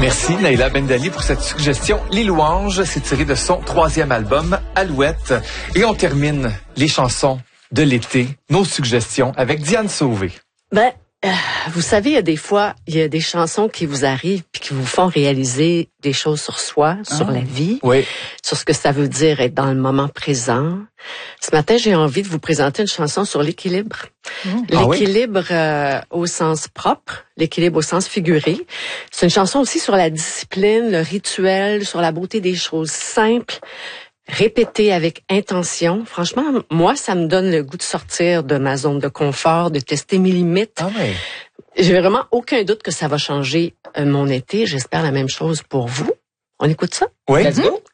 Merci Naïla Bendali pour cette suggestion. Les louanges, c'est tiré de son 3e album, Alouette. Et on termine les chansons de l'été, nos suggestions, avec Diane Sauvé. Vous savez, il y a des chansons qui vous arrivent puis qui vous font réaliser des choses sur soi, sur la vie, sur ce que ça veut dire être dans le moment présent. Ce matin, j'ai envie de vous présenter une chanson sur l'équilibre. L'équilibre au sens propre, l'équilibre au sens figuré. C'est une chanson aussi sur la discipline, le rituel, sur la beauté des choses simples, répétées avec intention. Franchement, moi, ça me donne le goût de sortir de ma zone de confort, de tester mes limites. J'ai vraiment aucun doute que ça va changer mon été. J'espère la même chose pour vous. On écoute ça? Oui. Let's go.